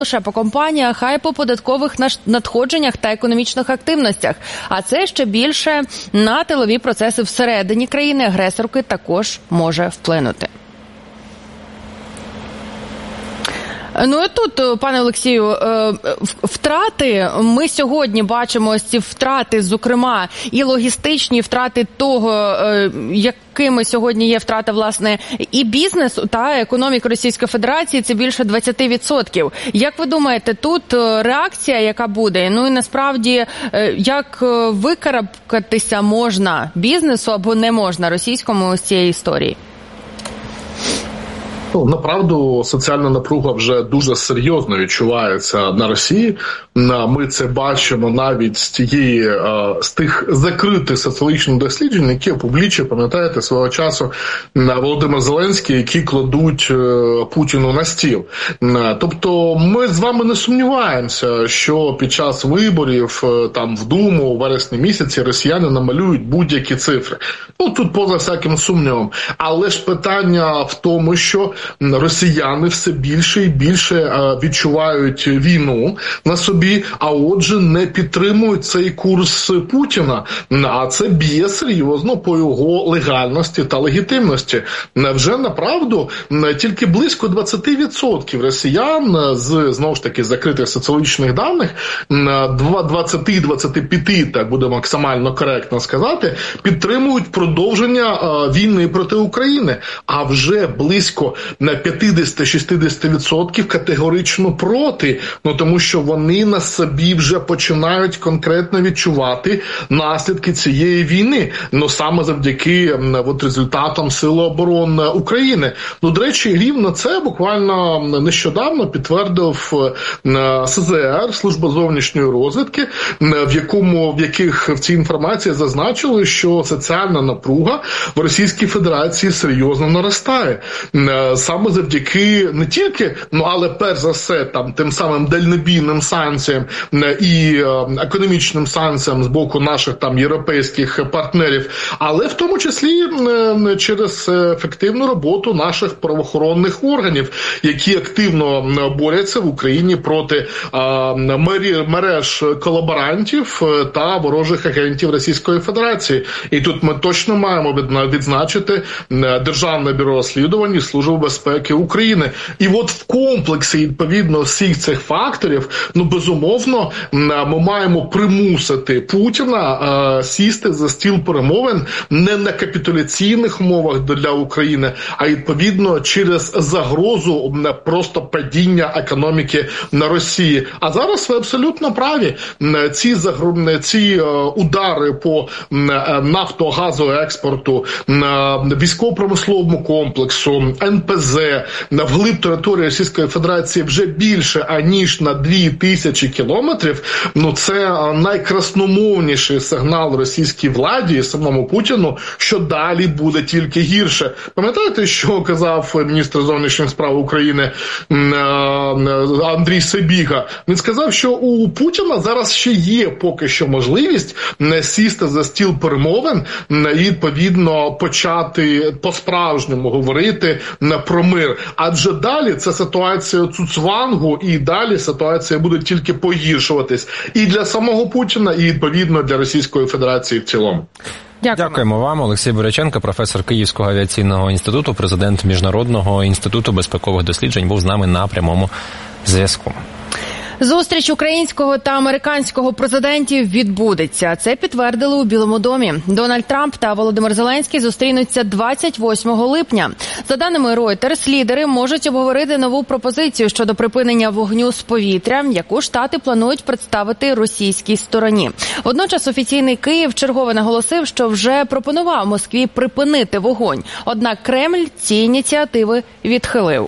лише по компаніях, а й по податкових надходженнях та економічних активностях. А це ще більше на тилові процеси всередині країни-агресорки також може вплинути. Ну і тут, пане Олексію, втрати, ми сьогодні бачимо ці втрати, зокрема, і логістичні втрати того, якими сьогодні є втрата, власне, і бізнесу та економіки Російської Федерації, це більше 20%. Як ви думаєте, тут реакція, яка буде? Ну і насправді, як викарабкатися можна бізнесу або не можна російському з цієї історії? Направду, соціальна напруга вже дуже серйозно відчувається на Росії. Ми це бачимо навіть з тих закритих соціологічних досліджень, які опублічив, пам'ятаєте, свого часу Володимир Зеленський, які кладуть Путіну на стіл. Тобто ми з вами не сумніваємося, що під час виборів там в Думу у вересні місяці росіяни намалюють будь-які цифри. Ну, тут поза всяким сумнівом. Але ж питання в тому, що росіяни все більше і більше відчувають війну на собі, а отже не підтримують цей курс Путіна. А це б'є серйозно по його легальності та легітимності. Вже направду тільки близько 20% росіян з, знову ж таки, закритих соціологічних даних, 20-25, так буде максимально коректно сказати, підтримують продовження війни проти України. А вже близько 50-60% категорично проти, тому що вони на собі вже починають конкретно відчувати наслідки цієї війни, саме завдяки результатам Сил оборони України. До речі, рівно це буквально нещодавно підтвердив СЗР, Служба зовнішньої розвідки, в цій інформації зазначили, що соціальна напруга в Російській Федерації серйозно наростає. Саме завдяки не тільки, але перш за все тим самим дальнобійним санкціям і економічним санкціям з боку наших європейських партнерів, але в тому числі через ефективну роботу наших правоохоронних органів, які активно борються в Україні проти мереж колаборантів та ворожих агентів Російської Федерації. І тут ми точно маємо відзначити Державне бюро розслідувань і Службу безпеки України. І от в комплексі, відповідно, всіх цих факторів, безумовно, ми маємо примусити Путіна сісти за стіл перемовин не на капітуляційних умовах для України, а відповідно через загрозу просто падіння економіки на Росії. А зараз ви абсолютно праві. Ці удари по нафто-газоекспорту, військово-промисловому комплексу, НПЗ, вглиб території Російської Федерації вже більше, аніж на 2000 кілометрів, це найкрасномовніший сигнал російській владі і самому Путіну, що далі буде тільки гірше. Пам'ятаєте, що казав міністр зовнішніх справ України Андрій Сибіга? Він сказав, що у Путіна зараз ще є поки що можливість сісти за стіл перемовин і, відповідно, почати по-справжньому говорити про мир. Адже далі це ситуація цуцвангу, і далі ситуація буде тільки погіршуватись і для самого Путіна, і, відповідно, для Російської Федерації в цілому. Дякуємо вам. Олексій Боряченко, професор Київського авіаційного інституту, президент Міжнародного інституту безпекових досліджень, був з нами на прямому зв'язку. Зустріч українського та американського президентів відбудеться. Це підтвердили у Білому домі. Дональд Трамп та Володимир Зеленський зустрінуться 28 липня. За даними Reuters, лідери можуть обговорити нову пропозицію щодо припинення вогню з повітря, яку Штати планують представити російській стороні. Водночас офіційний Київ чергове наголосив, що вже пропонував Москві припинити вогонь. Однак Кремль ці ініціативи відхилив.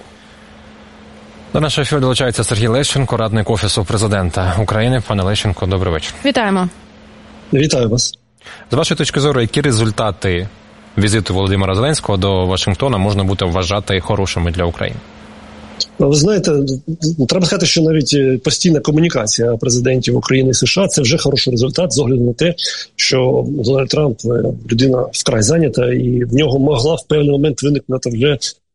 До нашого ефіру долучається Сергій Лещенко, радник Офісу президента України. Пане Лещенко, добрий вечір. Вітаємо. Вітаю вас. З вашої точки зору, які результати візиту Володимира Зеленського до Вашингтона можна буде вважати хорошими для України? Ви знаєте, треба сказати, що навіть постійна комунікація президентів України і США – це вже хороший результат з огляду на те, що Дональд Трамп – людина вкрай зайнята, і в нього могла в певний момент виникнути вже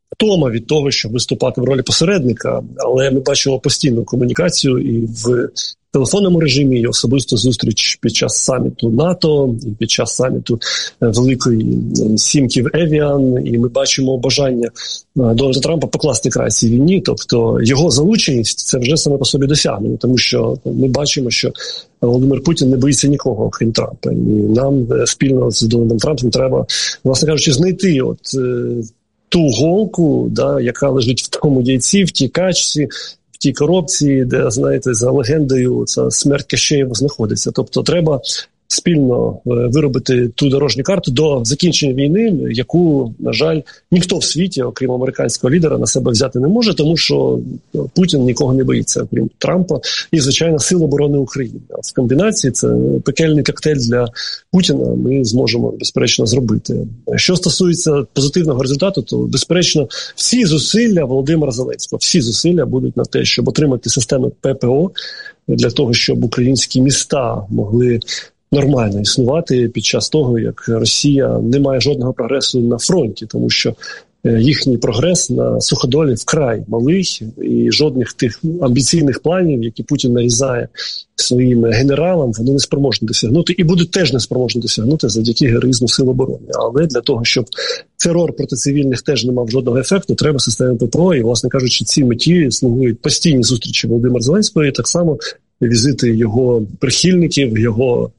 втома від того, щоб виступати в ролі посередника, але ми бачимо постійну комунікацію і в телефонному режимі, і особисто зустріч під час саміту НАТО, і під час саміту Великої Сімки в Евіан, і ми бачимо бажання Дональда Трампа покласти край цій війні, тобто його залученість – це вже саме по собі досягнення, тому що ми бачимо, що Володимир Путін не боїться нікого, окрім Трампа, і нам спільно з Дональдом Трампом треба, власне кажучи, знайти ту голку, яка лежить в такому яйці, в тій качці, в тій коробці, де, знаєте, за легендою ця смерть Кащеєва знаходиться. Тобто треба спільно виробити ту дорожню карту до закінчення війни, яку, на жаль, ніхто в світі, окрім американського лідера, на себе взяти не може, тому що Путін нікого не боїться, окрім Трампа і, звичайно, Сил оборони України. А в комбінації це пекельний коктейль для Путіна ми зможемо, безперечно, зробити. Що стосується позитивного результату, то, безперечно, всі зусилля Володимира Зеленського, всі зусилля будуть на те, щоб отримати систему ППО, для того, щоб українські міста могли нормально існувати під час того, як Росія не має жодного прогресу на фронті, тому що їхній прогрес на суходолі вкрай малий, і жодних тих амбіційних планів, які Путін нарізає своїм генералам, вони не спроможні досягнути і будуть теж не спроможні досягнути завдяки героїзму Сил оборони. Але для того, щоб терор проти цивільних теж не мав жодного ефекту, треба систему ППО, і, власне кажучи, ці меті слугують постійні зустрічі Володимира Зеленського, і так само візити його прихильників, його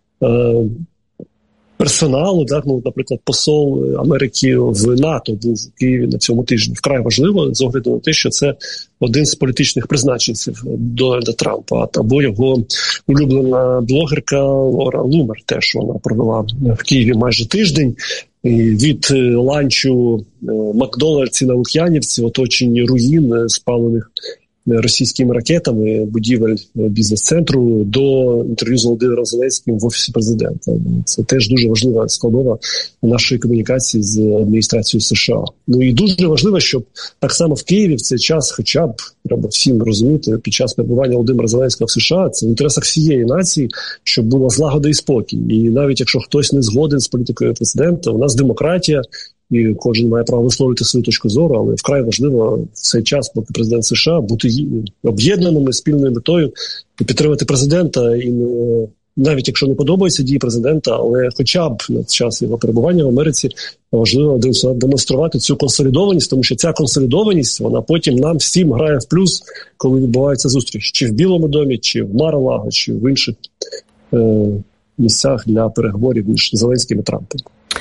персоналу, наприклад, посол Америки в НАТО був в Києві на цьому тижні. Вкрай важливо, з огляду на те, що це один з політичних призначенців Дональда Трампа, або його улюблена блогерка Лора Лумер, теж вона провела в Києві майже тиждень, і від ланчу Макдональдсі на Лук'янівці, оточені руїн, спалених російськими ракетами, будівель бізнес-центру, до інтерв'ю з Володимиром Зеленським в Офісі Президента. Це теж дуже важлива складова нашої комунікації з адміністрацією США. Ну і дуже важливо, щоб так само в Києві в цей час, хоча б, треба всім розуміти, під час перебування Володимира Зеленського в США, це в інтересах всієї нації, щоб була злагода і спокій. І навіть якщо хтось не згоден з політикою президента, у нас демократія, і кожен має право висловити свою точку зору, але вкрай важливо в цей час, поки президент США, бути об'єднаними спільною метою і підтримати президента. І навіть якщо не подобаються дії президента, але хоча б на час його перебування в Америці важливо демонструвати цю консолідованість, тому що ця консолідованість, вона потім нам всім грає в плюс, коли відбувається зустріч, чи в Білому домі, чи в Мар-а-Лаго, чи в інших місцях для переговорів між Зеленським і Трампом.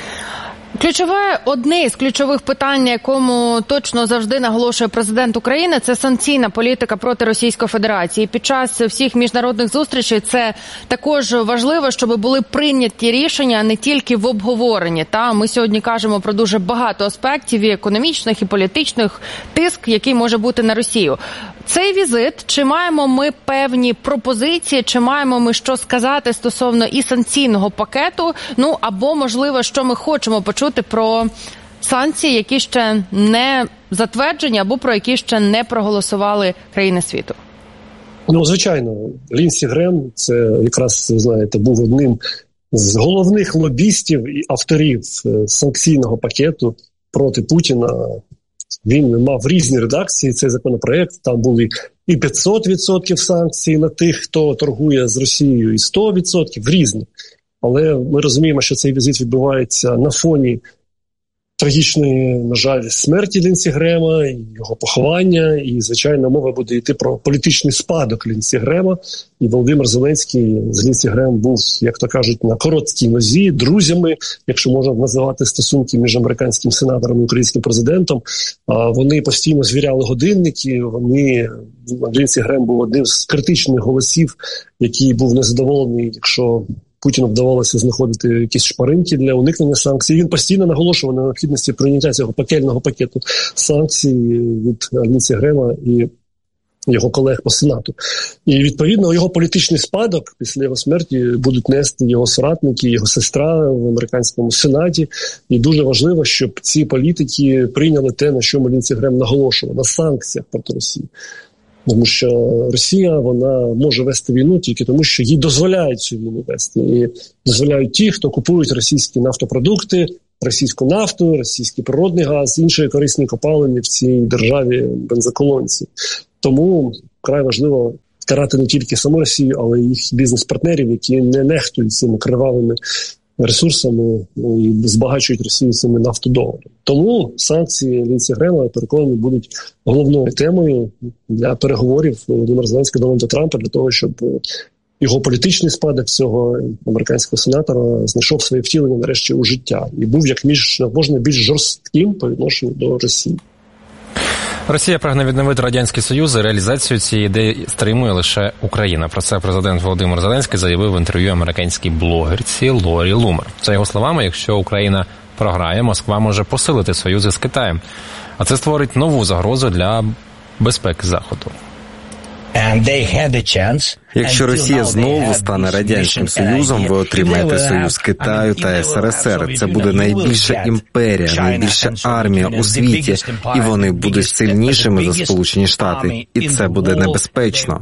Одне із ключових питань, на якому точно завжди наголошує президент України, це санкційна політика проти Російської Федерації. Під час всіх міжнародних зустрічей це також важливо, щоб були прийняті рішення не тільки в обговоренні. Ми сьогодні кажемо про дуже багато аспектів, і економічних, і політичних, тиск, який може бути на Росію. Цей візит, чи маємо ми певні пропозиції, чи маємо ми що сказати стосовно і санкційного пакету, або, можливо, що ми хочемо почути про санкції, які ще не затверджені, або про які ще не проголосували країни світу? Звичайно, Лінсі Грем, це якраз, знаєте, був одним з головних лобістів і авторів санкційного пакету проти Путіна. Він мав різні редакції, цей законопроект, там були і 500% санкцій на тих, хто торгує з Росією, і 100% різні. Але ми розуміємо, що цей візит відбувається на фоні трагічної, на жаль, смерті Лінсі Грема, і його поховання, і, звичайно, мова буде йти про політичний спадок Лінсі Грема. І Володимир Зеленський з Лінсі Гремом був, як то кажуть, на короткій нозі, друзями, якщо можна називати стосунки між американським сенатором і українським президентом. Вони постійно звіряли годинники, Лінсі Грем був одним з критичних голосів, який був незадоволений, якщо Путіну вдавалося знаходити якісь шпаринки для уникнення санкцій. Він постійно наголошував на необхідності прийняття цього пекельного пакету санкцій від Лінсі Грема і його колег по Сенату. І, відповідно, його політичний спадок після його смерті будуть нести його соратники, його сестра в американському Сенаті. І дуже важливо, щоб ці політики прийняли те, на що Лінсі Грем наголошував, на санкціях проти Росії. Тому що Росія, вона може вести війну тільки тому, що їй дозволяють цю війну вести. І дозволяють ті, хто купують російські нафтопродукти, російську нафту, російський природний газ, інші корисні копалини в цій державі бензоколонці. Тому вкрай важливо карати не тільки саму Росію, але й їх бізнес-партнерів, які не нехтують цими кривавими ресурсами і збагачують Росію цими нафтодоларами. Тому санкції Лінсі Грема, я переконаний, будуть головною темою для переговорів Володимира Зеленського та Дональда Трампа для того, щоб його політичний спадок цього американського сенатора знайшов своє втілення нарешті у життя і був як можна більш жорстким по відношенню до Росії. Росія прагне відновити Радянський Союз, і реалізацію цієї ідеї стримує лише Україна. Про це президент Володимир Зеленський заявив в інтерв'ю американській блогерці Лорі Лумер. За його словами, якщо Україна програє, Москва може посилити союзи з Китаєм. А це створить нову загрозу для безпеки Заходу. Якщо Росія знову стане Радянським Союзом, ви отримаєте союз Китаю та СРСР. Це буде найбільша імперія, найбільша армія у світі, і вони будуть сильнішими за Сполучені Штати. І це буде небезпечно.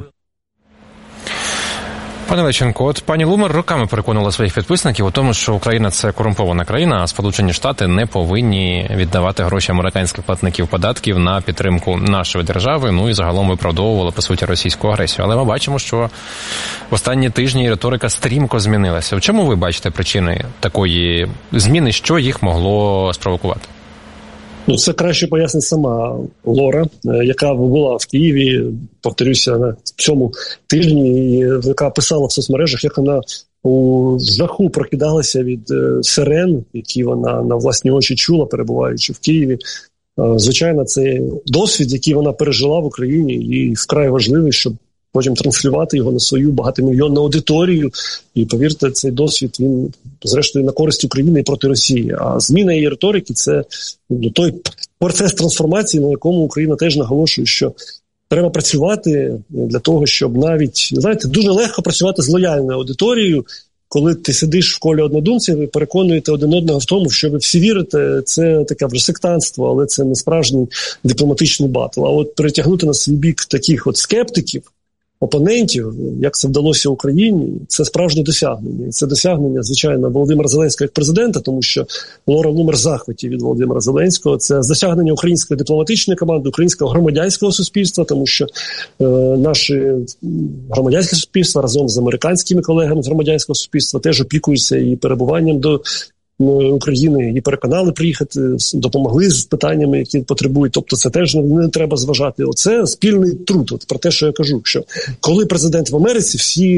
Пане Лещенко, от пані Лумер роками переконувала своїх підписників у тому, що Україна – це корумпована країна, а Сполучені Штати не повинні віддавати гроші американських платників податків на підтримку нашої держави, ну і загалом виправдовувала, по суті, російську агресію. Але ми бачимо, що в останні тижні риторика стрімко змінилася. В чому ви бачите причини такої зміни, що їх могло спровокувати? Це краще пояснить сама Лора, яка була в Києві, повторюся, на цьому тижні, яка писала в соцмережах, як вона у жаху прокидалася від сирен, які вона на власні очі чула, перебуваючи в Києві. Звичайно, це досвід, який вона пережила в Україні, і вкрай важливий, щоб потім транслювати його на свою багатомільйонну аудиторію. І, повірте, цей досвід, він, зрештою, на користь України і проти Росії. А зміна її риторики – це той процес трансформації, на якому Україна теж наголошує, що треба працювати для того, щоб навіть, знаєте, дуже легко працювати з лояльною аудиторією, коли ти сидиш в колі однодумців і переконуєте один одного в тому, що ви всі вірите, це таке вже сектантство, але це не справжній дипломатичний батл. А от перетягнути на свій бік таких от скептиків, опонентів, як це вдалося Україні, це справжнє досягнення. І це досягнення, звичайно, Володимира Зеленського як президента, тому що Лора Лумер в захваті від Володимира Зеленського. Це досягнення української дипломатичної команди, українського громадянського суспільства, тому що наше громадянське суспільство разом з американськими колегами з громадянського суспільства теж опікуються і перебуванням до України, її переконали приїхати, допомогли з питаннями, які потребують. Тобто це теж не треба зважати. Оце спільний труд. От про те, що я кажу, що коли президент в Америці,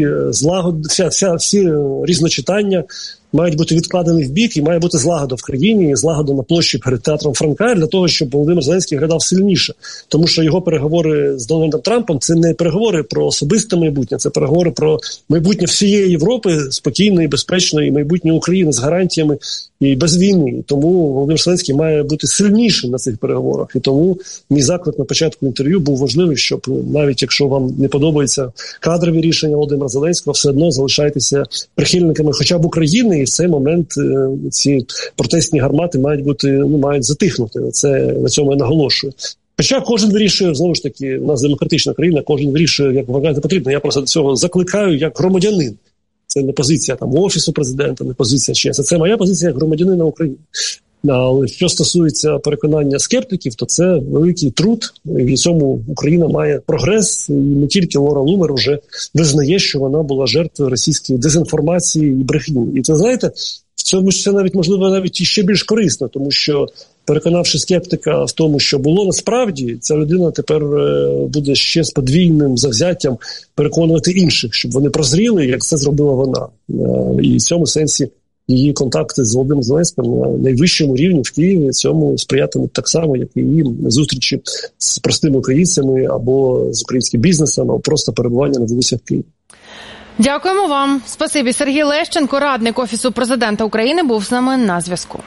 всі різночитання мають бути відкладені в бік, і має бути злагода в країні, і злагода на площі перед театром Франка для того, щоб Володимир Зеленський виглядав сильніше. Тому що його переговори з Дональдом Трампом – це не переговори про особисте майбутнє, це переговори про майбутнє всієї Європи, спокійної, безпечної, майбутнє України з гарантіями і без війни. Тому Володимир Зеленський має бути сильнішим на цих переговорах. І тому мій заклик на початку інтерв'ю був важливий, щоб навіть якщо вам не подобаються кадрові рішення Володимира Зеленського, все одно залишайтеся прихильниками хоча б України, і в цей момент ці протестні гармати мають затихнути. На цьому я наголошую. Хоча кожен вирішує, знову ж таки, у нас демократична країна, кожен вирішує, як вважається потрібно. Я просто до цього закликаю як громадянин. Це не позиція Офісу президента, не позиція ЧС. Це моя позиція як громадянина України. Але що стосується переконання скептиків, то це великий труд. І в цьому Україна має прогрес. І не тільки Лора Лумер вже визнає, що вона була жертвою російської дезінформації і брехні. І це, знаєте, в цьому це можливо ще більш корисно, тому що переконавши скептика в тому, що було насправді, ця людина тепер буде ще з подвійним завзяттям переконувати інших, щоб вони прозріли, як це зробила вона. І в цьому сенсі її контакти з Володимиром Зеленським на найвищому рівні в Києві цьому сприятимуть так само, як і її зустрічі з простими українцями або з українським бізнесом, або просто перебування на вулицях Києва. Дякуємо вам. Спасибі. Сергій Лещенко, радник Офісу президента України, був з нами на зв'язку.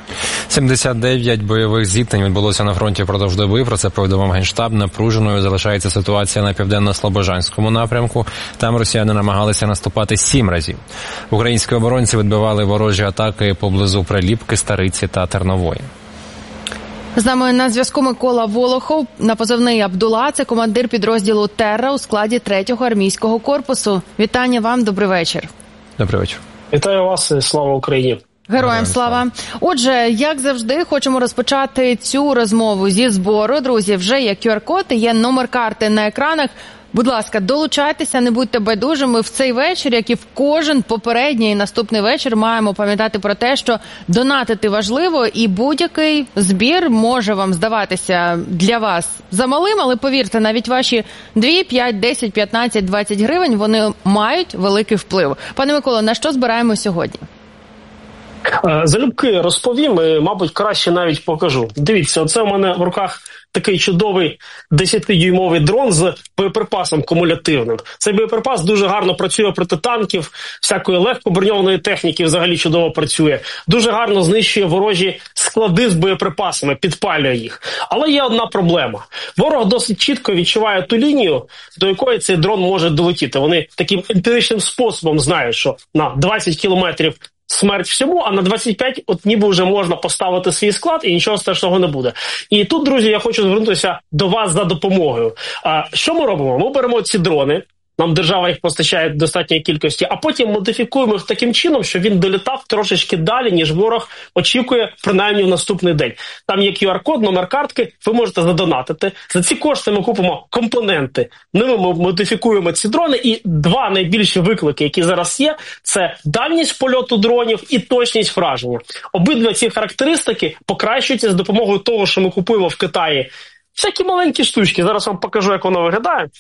79 бойових зіткнень відбулося на фронті впродовж доби. Про це повідомив Генштаб. Напруженою залишається ситуація на південно-слобожанському напрямку. Там росіяни намагалися наступати 7 разів. Українські оборонці відбивали ворожі атаки поблизу Приліпки, Стариці та Тернової. З нами на зв'язку Микола Волохов, на позивний Абдула. Це командир підрозділу «Терра» у складі 3-го армійського корпусу. Вітання вам, добрий вечір. Добрий вечір. Вітаю вас, слава Україні. Героям слава. Отже, як завжди, хочемо розпочати цю розмову зі збору. Друзі, вже є QR-код, є номер карти на екранах. Будь ласка, долучайтеся, не будьте байдужими. В цей вечір, як і в кожен попередній і наступний вечір, маємо пам'ятати про те, що донатити важливо, і будь-який збір може вам здаватися для вас замалим, але повірте, навіть ваші 2, 5, 10, 15, 20 гривень, вони мають великий вплив. Пане Миколо, на що збираємо сьогодні? Залюбки розповім і, мабуть, краще навіть покажу. Дивіться, оце у мене в руках такий чудовий 10-дюймовий дрон з боєприпасом кумулятивним. Цей боєприпас дуже гарно працює проти танків, всякої легкоброньованої техніки взагалі чудово працює. Дуже гарно знищує ворожі склади з боєприпасами, підпалює їх. Але є одна проблема. Ворог досить чітко відчуває ту лінію, до якої цей дрон може долетіти. Вони таким емпіричним способом знають, що на 20 кілометрів смерть всьому, а на 25 от ніби вже можна поставити свій склад і нічого страшного не буде. І тут, друзі, я хочу звернутися до вас за допомогою. Що ми робимо? Ми беремо ці дрони, нам держава їх постачає в достатньої кількості, а потім модифікуємо їх таким чином, щоб він долітав трошечки далі, ніж ворог очікує, принаймні в наступний день. Там є QR-код, номер картки, ви можете задонатити. За ці кошти ми купимо компоненти, ними ми модифікуємо ці дрони, і два найбільші виклики, які зараз є, це дальність польоту дронів і точність враження. Обидва ці характеристики покращуються з допомогою того, що ми купуємо в Китаї. Всякі маленькі штучки, зараз вам покажу, як воно виглядає.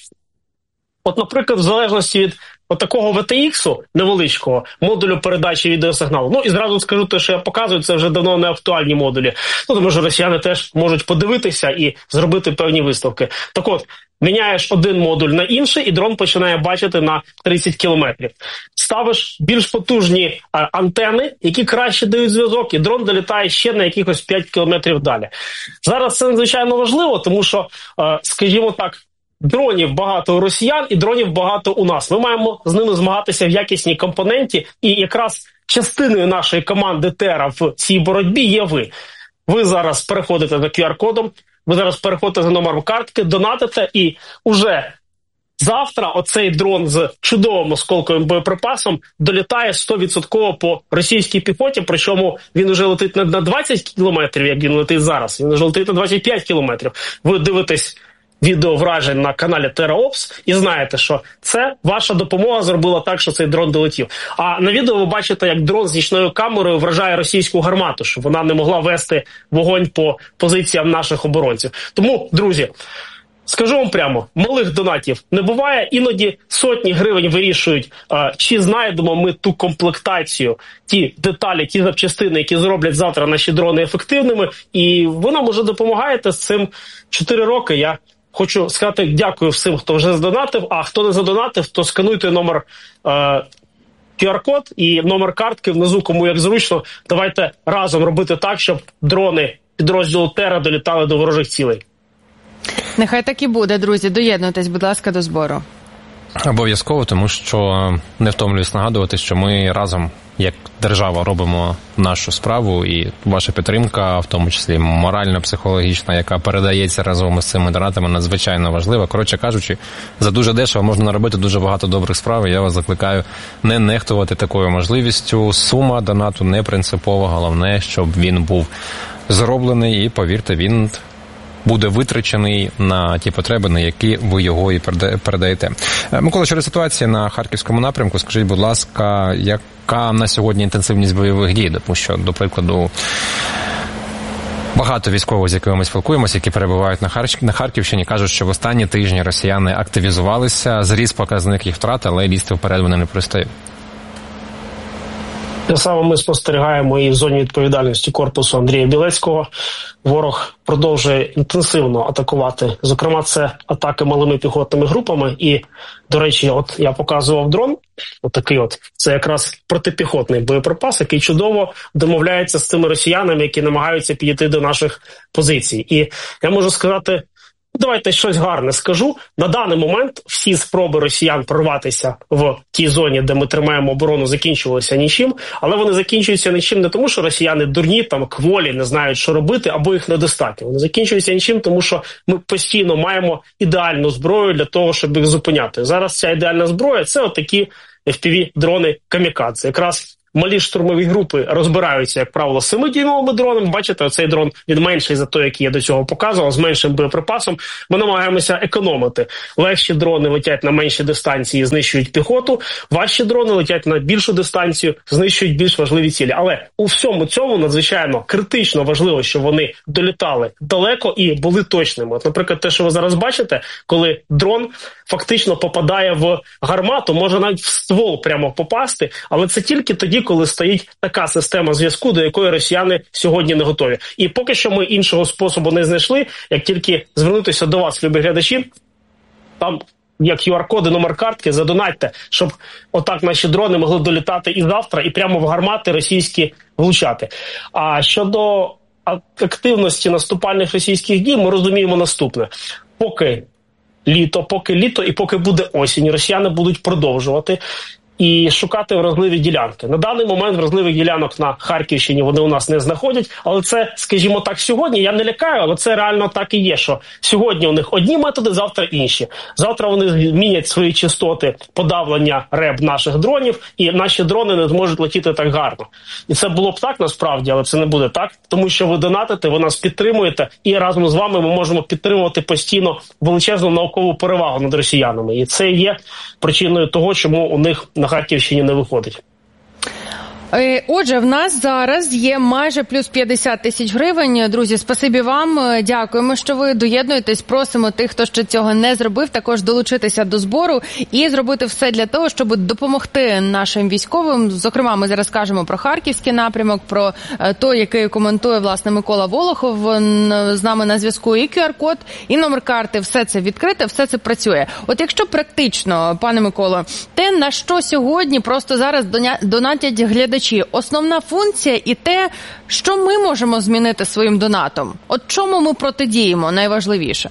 От, наприклад, в залежності від такого VTX-у невеличкого модулю передачі відеосигналу. Ну і зразу скажу те, що я показую, це вже давно не актуальні модулі. Ну, тому що росіяни теж можуть подивитися і зробити певні висновки. Так от, міняєш один модуль на інший, і дрон починає бачити на 30 кілометрів. Ставиш більш потужні антени, які краще дають зв'язок, і дрон долітає ще на якихось 5 кілометрів далі. Зараз це надзвичайно важливо, тому що, скажімо так, дронів багато у росіян і дронів багато у нас. Ми маємо з ними змагатися в якісній компоненті, і якраз частиною нашої команди Тера в цій боротьбі є ви. Ви зараз переходите за QR-кодом, ви зараз переходите за номером картки, донатите, і уже завтра оцей дрон з чудовим осколковим боєприпасом долітає 100% по російській піхоті, причому він уже летить не на 20 кілометрів, як він летить зараз, він вже летить на 25 кілометрів. Ви дивитесь відео вражень на каналі TerraOps і знаєте, що це ваша допомога зробила так, що цей дрон долетів. А на відео ви бачите, як дрон з нічною камерою вражає російську гармату, щоб вона не могла вести вогонь по позиціям наших оборонців. Тому, друзі, скажу вам прямо, малих донатів не буває, іноді сотні гривень вирішують, чи знайдемо ми ту комплектацію, ті деталі, ті запчастини, які зроблять завтра наші дрони ефективними, і ви нам уже допомагаєте з цим 4 роки. Я хочу сказати дякую всім, хто вже задонатив, а хто не задонатив, то скануйте номер QR-код і номер картки внизу, кому як зручно. Давайте разом робити так, щоб дрони підрозділу Тера долітали до ворожих цілей. Нехай так і буде, друзі. Доєднуйтесь, будь ласка, до збору. Обов'язково, тому що не втомлююсь нагадувати, що ми разом, як держава, робимо нашу справу, і ваша підтримка, в тому числі морально-психологічна, яка передається разом із цими донатами, надзвичайно важлива. Коротше кажучи, за дуже дешево можна наробити дуже багато добрих справ, і я вас закликаю не нехтувати такою можливістю. Сума донату не принципова, головне, щоб він був зроблений, і, повірте, він буде витрачений на ті потреби, на які ви його і передаєте. Микола, щодо ситуації на Харківському напрямку, скажіть, будь ласка, яка на сьогодні інтенсивність бойових дій? Тому що, до прикладу, багато військових, з якими ми спілкуємося, які перебувають на Харківщині, кажуть, що в останні тижні росіяни активізувалися, зріс показник їх втрат, але лізти вперед вони не перестають. Те саме ми спостерігаємо і в зоні відповідальності корпусу Андрія Білецького. Ворог продовжує інтенсивно атакувати. Зокрема, це атаки малими піхотними групами. І, до речі, от я показував дрон, отакий от. Це якраз протипіхотний боєприпас, який чудово домовляється з тими росіянами, які намагаються підійти до наших позицій. І я можу сказати, давайте щось гарне скажу. На даний момент всі спроби росіян прорватися в тій зоні, де ми тримаємо оборону, закінчувалися нічим. Але вони закінчуються нічим не тому, що росіяни дурні, там, кволі, не знають, що робити, або їх недостатньо. Вони закінчуються нічим, тому що ми постійно маємо ідеальну зброю для того, щоб їх зупиняти. Зараз ця ідеальна зброя – це отакі FPV-дрони камікадзе. Якраз малі штурмові групи розбираються, як правило, 7-дюймовими дронами. Бачите, оцей дрон, він менший за той, який я до цього показував, з меншим боєприпасом. Ми намагаємося економити. Легші дрони летять на менші дистанції, знищують піхоту. Важчі дрони летять на більшу дистанцію, знищують більш важливі цілі. Але у всьому цьому надзвичайно критично важливо, щоб вони долітали далеко і були точними. От, наприклад, те, що ви зараз бачите, коли дрон фактично попадає в гармату, може навіть в ствол прямо попасти, але це тільки тоді, коли стоїть така система зв'язку, до якої росіяни сьогодні не готові. І поки що ми іншого способу не знайшли, як тільки звернутися до вас, любі глядачі, там є QR-коди, номер картки, задонатьте, щоб отак наші дрони могли долітати і завтра, і прямо в гармати російські влучати. А щодо активності наступальних російських дій, ми розуміємо наступне. Поки літо і поки буде осінь, росіяни будуть продовжувати і шукати вразливі ділянки. На даний момент вразливих ділянок на Харківщині вони у нас не знаходять, але це, скажімо так, сьогодні, я не лякаю, але це реально так і є, що сьогодні у них одні методи, завтра інші. Завтра вони змінять свої частоти подавлення РЕБ наших дронів, і наші дрони не зможуть летіти так гарно. І це було б так насправді, але це не буде так, тому що ви донатите, ви нас підтримуєте, і разом з вами ми можемо підтримувати постійно величезну наукову перевагу над росіянами. І це є причиною того, чому у них на Харківщині не виходить. Отже, в нас зараз є майже плюс 50 тисяч гривень. Друзі, спасибі вам. Дякуємо, що ви доєднуєтесь. Просимо тих, хто ще цього не зробив, також долучитися до збору і зробити все для того, щоб допомогти нашим військовим. Зокрема, ми зараз кажемо про Харківський напрямок, про той, який коментує, власне, Микола Волохов з нами на зв'язку. І QR-код, і номер карти. Все це відкрите, все це працює. От якщо практично, пане Миколо, те, на що сьогодні просто зараз донатять глядачі, основна функція і те, що ми можемо змінити своїм донатом. От чому ми протидіємо найважливіше?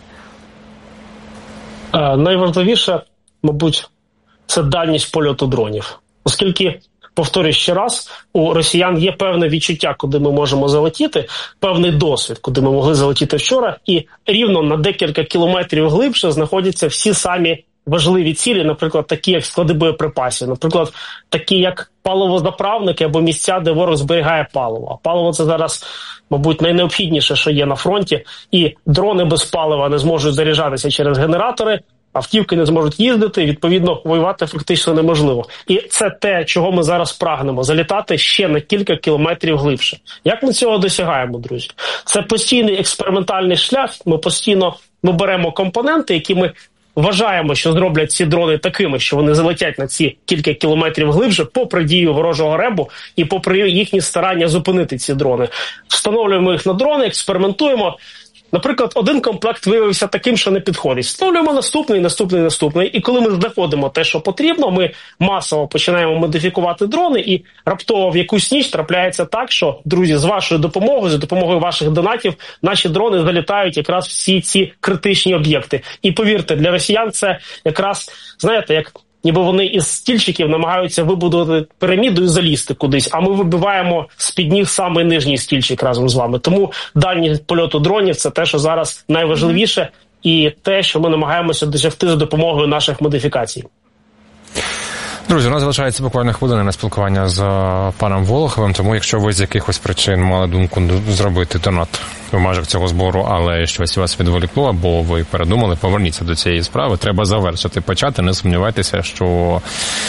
Найважливіше, мабуть, це дальність польоту дронів. Оскільки, повторюю ще раз, у росіян є певне відчуття, куди ми можемо залетіти, певний досвід, куди ми могли залетіти вчора, і рівно на декілька кілометрів глибше знаходяться всі самі важливі цілі, наприклад, такі, як склади боєприпасів, наприклад, такі, як паливозаправники або місця, де ворог зберігає паливо. А паливо – це зараз, мабуть, найнеобхідніше, що є на фронті, і дрони без палива не зможуть заряджатися через генератори, автівки не зможуть їздити, відповідно, воювати фактично неможливо. І це те, чого ми зараз прагнемо – залітати ще на кілька кілометрів глибше. Як ми цього досягаємо, друзі? Це постійний експериментальний шлях, ми беремо компоненти, які ми вважаємо, що зроблять ці дрони такими, що вони залетять на ці кілька кілометрів глибше, попри дію ворожого РЕБу і попри їхні старання зупинити ці дрони. Встановлюємо їх на дрони, експериментуємо. Наприклад, один комплект виявився таким, що не підходить. Встановлюємо наступний. І коли ми знаходимо те, що потрібно, ми масово починаємо модифікувати дрони, і раптово в якусь ніч трапляється так, що, друзі, з вашою допомогою, за допомогою ваших донатів, наші дрони залітають якраз всі ці критичні об'єкти. І повірте, для росіян це якраз, знаєте, як ніби вони із стільчиків намагаються вибудувати піраміду і залізти кудись, а ми вибиваємо з-під ніг самий нижній стільчик разом з вами. Тому дальність польоту дронів – це те, що зараз найважливіше, і те, що ми намагаємося досягти за допомогою наших модифікацій. Друзі, у нас залишається буквально хвилина на спілкування з паном Волоховим, тому якщо ви з якихось причин мали думку зробити донат в межах цього збору, але щось вас відволікло, або ви передумали, поверніться до цієї справи. Треба завершити, почати, не сумнівайтеся, що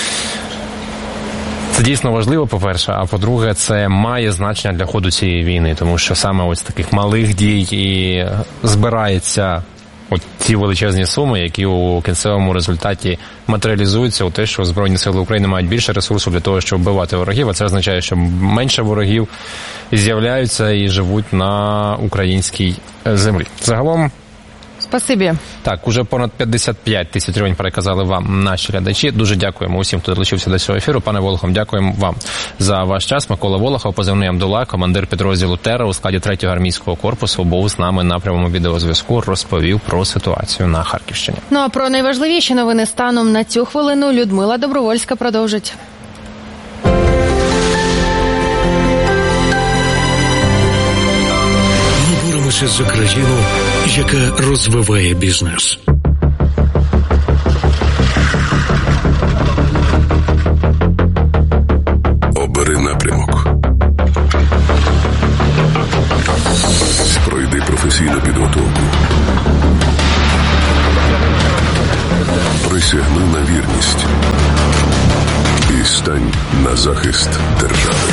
це дійсно важливо, по-перше, а по-друге, це має значення для ходу цієї війни, тому що саме ось таких малих дій і збирається от ті величезні суми, які у кінцевому результаті матеріалізуються у те, що Збройні Сили України мають більше ресурсу для того, щоб вбивати ворогів, а це означає, що менше ворогів з'являються і живуть на українській землі. Загалом, спасибі. Так, уже понад 55 тисяч гривень переказали вам наші глядачі. Дуже дякуємо усім, хто долучився до цього ефіру. Пане Волохов, дякуємо вам за ваш час. Микола Волохов, позивний Амдула, командир підрозділу «Терра» у складі 3-го армійського корпусу, був з нами на прямому відеозв'язку, розповів про ситуацію на Харківщині. Ну а про найважливіші новини станом на цю хвилину Людмила Добровольська продовжить. За країну, яка розвиває бізнес. Обери Стань на захист держави.